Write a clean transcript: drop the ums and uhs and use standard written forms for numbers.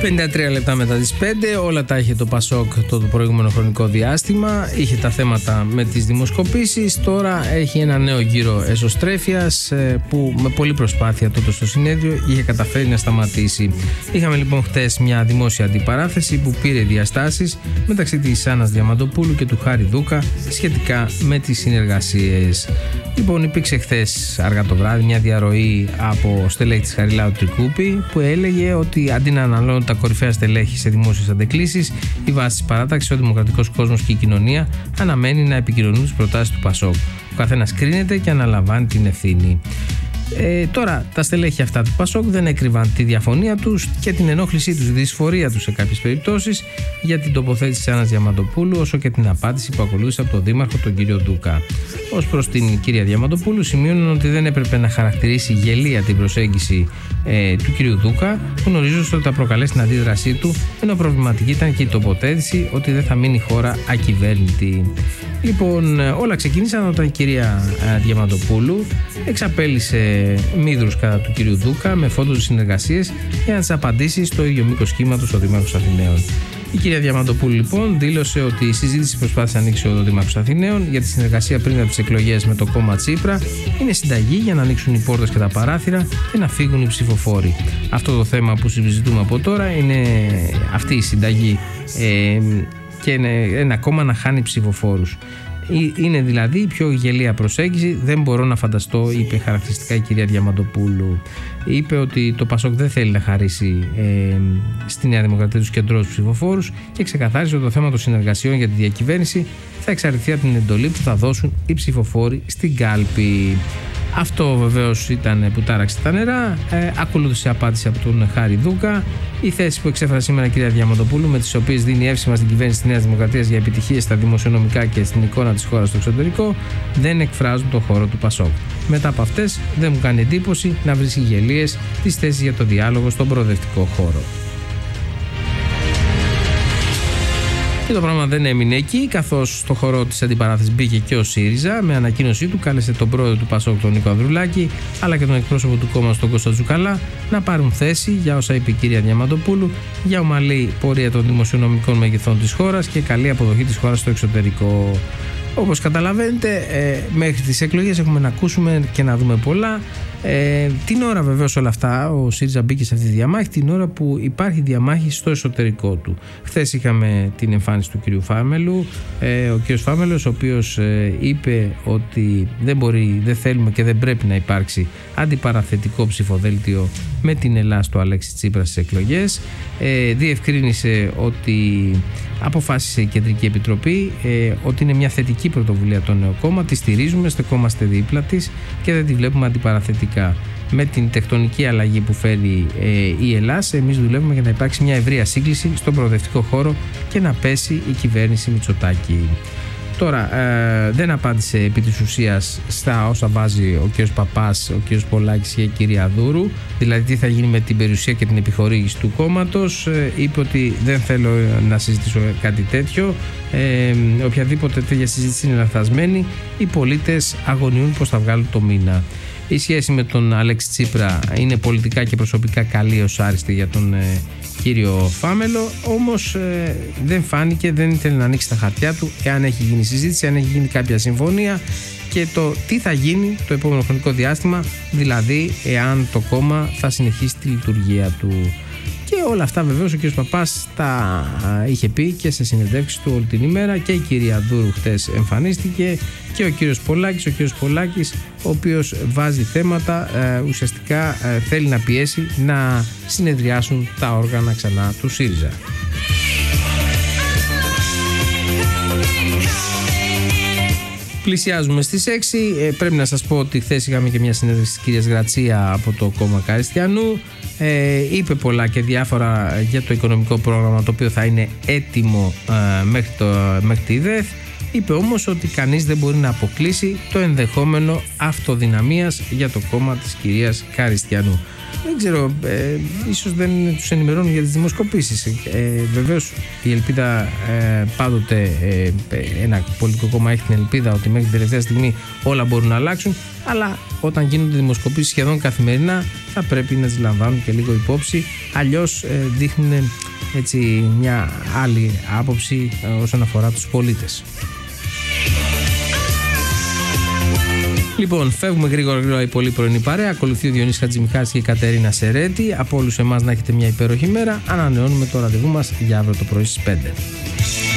53 λεπτά μετά τις 5, όλα τα είχε το Πασόκ το προηγούμενο χρονικό διάστημα. Είχε τα θέματα με τις δημοσκοπήσεις. Τώρα έχει ένα νέο γύρο εσωστρέφειας που με πολλή προσπάθεια τότε στο συνέδριο είχε καταφέρει να σταματήσει. Είχαμε λοιπόν χτες μια δημόσια αντιπαράθεση που πήρε διαστάσεις μεταξύ της Άννας Διαμαντοπούλου και του Χάρη Δούκα σχετικά με τις συνεργασίες. Λοιπόν, υπήρξε χθες αργά το βράδυ μια διαρροή από στελέχη της Χαριλάου Τρικούπη που έλεγε ότι αντί να αναλώνουν τα κορυφαία στελέχη σε δημόσιες αντεκκλήσεις, η βάση της παράταξης, ο δημοκρατικός κόσμος και η κοινωνία αναμένει να επικοινωνούν τις προτάσεις του Πασόκ. Ο καθένας κρίνεται και αναλαμβάνει την ευθύνη. Τώρα τα στελέχη αυτά του Πασόκ δεν έκρυβαν τη διαφωνία τους και την ενόχλησή τους, τη δυσφορία τους σε κάποιες περιπτώσεις για την τοποθέτηση της Άννας Διαμαντοπούλου, όσο και την απάντηση που ακολούθησε από τον Δήμαρχο τον κύριο Ντούκα. Ως προς την κυρία Διαμαντοπούλου, σημείωναν ότι δεν έπρεπε να χαρακτηρίσει γελία την προσέγγιση του κυρίου Ντούκα, γνωρίζοντας ότι θα προκαλέσει την αντίδρασή του, ενώ προβληματική ήταν και η τοποθέτηση ότι δεν θα μείνει η χώρα ακυβέρνητη. Λοιπόν, όλα ξεκίνησαν όταν η κυρία Διαμαντοπούλου εξαπέλυσε μύδρους κατά του κυρίου Ντούκα με φόντους συνεργασίες για να τις απαντήσει στο ίδιο μήκος κύματος ο Δήμαρχος Αθηναίων. Η κυρία Διαμαντοπούλου λοιπόν δήλωσε ότι η συζήτηση προσπάθησε να ανοίξει ο Δήμαρχος Αθηναίων για τη συνεργασία πριν από τις εκλογές με το κόμμα Τσίπρα είναι συνταγή για να ανοίξουν οι πόρτες και τα παράθυρα και να φύγουν οι ψηφοφόροι. Αυτό το θέμα που συζητούμε από τώρα είναι αυτή η συνταγή και ένα κόμμα να χάνει ψηφοφόρους. Είναι δηλαδή η πιο γελία προσέγγιση. Δεν μπορώ να φανταστώ, είπε χαρακτηριστικά η κυρία Διαμαντοπούλου. Είπε ότι το Πασόκ δεν θέλει να χαρίσει στη Νέα Δημοκρατία τους κεντρώους ψηφοφόρους και ξεκαθάρισε ότι το θέμα των συνεργασιών για τη διακυβέρνηση θα εξαρτηθεί από την εντολή που θα δώσουν οι ψηφοφόροι στην κάλπη. Αυτό βεβαίως ήταν που τάραξε τα νερά. Ακολούθησε απάντηση από τον Χάρη Δούκα. Η θέση που εξέφρασε σήμερα η κυρία Διαμαντοπούλου, με τις οποίες δίνει εύσημα στην κυβέρνηση της Νέας Δημοκρατίας για επιτυχίες στα δημοσιονομικά και στην εικόνα της χώρας στο εξωτερικό, δεν εκφράζουν το χώρο του Πασόκ. Μετά από αυτές, δεν μου κάνει εντύπωση να βρίσκει γελίες τις θέσεις για το διάλογο στον προοδευτικό χώρο. Και το πράγμα δεν έμεινε εκεί, καθώς στο χώρο της αντιπαράθεσης μπήκε και ο ΣΥΡΙΖΑ. Με ανακοίνωσή του κάλεσε τον πρόεδρο του Πασόκ, τον Νίκο Ανδρουλάκη, αλλά και τον εκπρόσωπο του κόμματος, τον Κώστα Τζουκαλά, να πάρουν θέση για όσα είπε η κυρία Διαμαντοπούλου για ομαλή πορεία των δημοσιονομικών μεγεθών της χώρας και καλή αποδοχή της χώρας στο εξωτερικό. Όπως καταλαβαίνετε, μέχρι τις εκλογές έχουμε να ακούσουμε και να δούμε πολλά. Την ώρα βεβαίως όλα αυτά ο ΣΥΡΙΖΑ μπήκε σε αυτή τη διαμάχη την ώρα που υπάρχει διαμάχη στο εσωτερικό του. Χθες είχαμε την εμφάνιση του κυρίου Φάμελου, ο κύριος Φάμελος, ο οποίος είπε ότι δεν θέλουμε και δεν πρέπει να υπάρξει αντιπαραθετικό ψηφοδέλτιο με την Ελλάδα του Αλέξη Τσίπρα στις εκλογές. Διευκρίνησε ότι αποφάσισε η Κεντρική Επιτροπή ότι είναι μια θετική πρωτοβουλία το νέο κόμμα, τη στηρίζουμε, στεκόμαστε δίπλα της και δεν τη βλέπουμε αντιπαραθετικά. Με την τεκτονική αλλαγή που φέρει η Ελλάδα, εμείς δουλεύουμε για να υπάρξει μια ευρεία σύγκληση στον προοδευτικό χώρο και να πέσει η κυβέρνηση Μητσοτάκη. Τώρα, δεν απάντησε επί της ουσίας στα όσα βάζει ο κ. Παπάς, ο κ. Πολάκης και η κυρία Δούρου, δηλαδή τι θα γίνει με την περιουσία και την επιχορήγηση του κόμματος. Είπε ότι δεν θέλω να συζητήσω κάτι τέτοιο. Οποιαδήποτε τέτοια συζήτηση είναι λανθασμένη. Οι πολίτες αγωνιούν πώς θα βγάλουν το μήνα. Η σχέση με τον Αλέξη Τσίπρα είναι πολιτικά και προσωπικά καλή ως άριστη για τον κύριο Φάμελο, όμως δεν φάνηκε, δεν ήθελε να ανοίξει τα χαρτιά του εάν έχει γίνει συζήτηση, αν έχει γίνει κάποια συμφωνία και το τι θα γίνει το επόμενο χρονικό διάστημα, δηλαδή εάν το κόμμα θα συνεχίσει τη λειτουργία του. Και όλα αυτά βεβαίως ο κ. Παπάς τα είχε πει και σε συνεντεύξεις του όλη την ημέρα και η κυρία Δούρου χτες εμφανίστηκε και ο κ. Πολάκης, ο οποίος βάζει θέματα, ουσιαστικά θέλει να πιέσει να συνεδριάσουν τα όργανα ξανά του ΣΥΡΙΖΑ. Πλησιάζουμε στις 6. Πρέπει να σας πω ότι χθες είχαμε και μια συνέντευξη της κυρίας Γρατσία από το κόμμα Καριστιανού. Είπε πολλά και διάφορα για το οικονομικό πρόγραμμα, το οποίο θα είναι έτοιμο μέχρι τη ΔΕΘ. Είπε όμως ότι κανείς δεν μπορεί να αποκλείσει το ενδεχόμενο αυτοδυναμίας για το κόμμα της κυρίας Καριστιανού. Δεν ξέρω, ίσως δεν τους ενημερώνουν για τις δημοσκοπήσεις. Βεβαίως η ελπίδα πάντοτε, ένα πολιτικό κόμμα έχει την ελπίδα ότι μέχρι την τελευταία στιγμή όλα μπορούν να αλλάξουν, αλλά όταν γίνονται δημοσκοπήσεις σχεδόν καθημερινά θα πρέπει να τις λαμβάνουν και λίγο υπόψη, αλλιώς δείχνουν έτσι μια άλλη άποψη όσον αφορά τους πολίτες. Λοιπόν, φεύγουμε γρήγορα η πολύ πρωινή παρέα. Ακολουθεί ο Διονύσης Χατζημιχάλης και η Κατερίνα Σερέτη. Από όλους εμάς να έχετε μια υπέροχη μέρα. Ανανεώνουμε το ραντεβού μας για αύριο το πρωί στις 5.